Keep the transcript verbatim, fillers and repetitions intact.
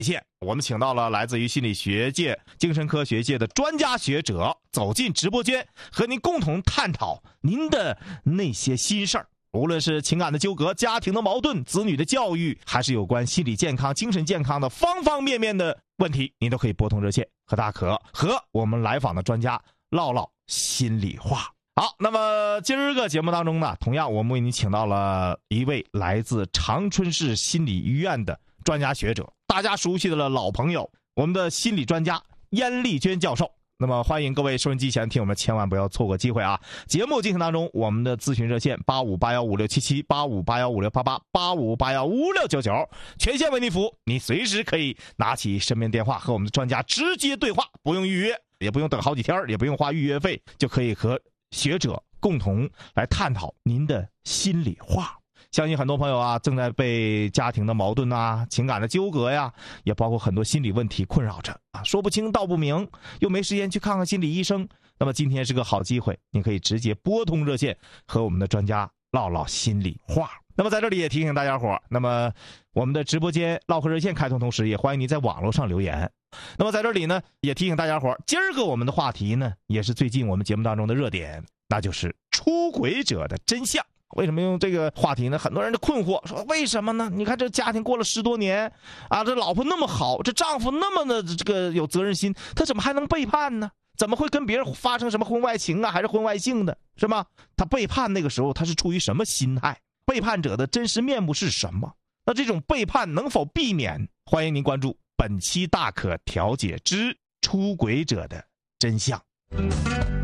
谢我们请到了来自于心理学界、精神科学界的专家学者走进直播间，和您共同探讨您的那些心事儿。无论是情感的纠葛、家庭的矛盾、子女的教育，还是有关心理健康、精神健康的方方面面的问题，您都可以拨通热线和大可和我们来访的专家唠唠心里话。好，那么今儿个节目当中呢，同样我们为您请到了一位来自长春市心理医院的专家学者，大家熟悉的老朋友，我们的心理专家燕丽娟教授。那么欢迎各位收音机前听友们千万不要错过机会啊！节目进行当中，我们的咨询热线八五八幺五六七七、八五八幺五六八八、八五八幺五六九九，全线为您服务。你随时可以拿起身边电话和我们的专家直接对话，不用预约，也不用等好几天，也不用花预约费，就可以和学者共同来探讨您的心里话。相信很多朋友啊，正在被家庭的矛盾啊、情感的纠葛呀，也包括很多心理问题困扰着啊，说不清道不明，又没时间去看看心理医生。那么今天是个好机会，你可以直接拨通热线和我们的专家唠唠心里话。那么在这里也提醒大家伙，那么我们的直播间唠嗑热线开通，同时也欢迎您在网络上留言。那么在这里呢，也提醒大家伙，今儿个我们的话题呢，也是最近我们节目当中的热点，那就是出轨者的真相。为什么用这个话题呢？很多人的困惑说，为什么呢？你看这家庭过了十多年啊，这老婆那么好，这丈夫那么的这个有责任心，他怎么还能背叛呢？怎么会跟别人发生什么婚外情啊，还是婚外性的，是吗？他背叛那个时候他是出于什么心态？背叛者的真实面目是什么？那这种背叛能否避免？欢迎您关注本期大可调解之出轨者的真相。